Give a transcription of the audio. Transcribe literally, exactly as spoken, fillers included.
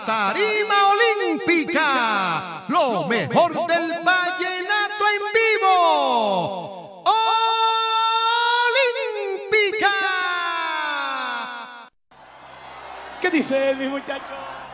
Tarima Olímpica, lo mejor del vallenato en vivo. Olímpica. ¿Qué dice mi muchacho?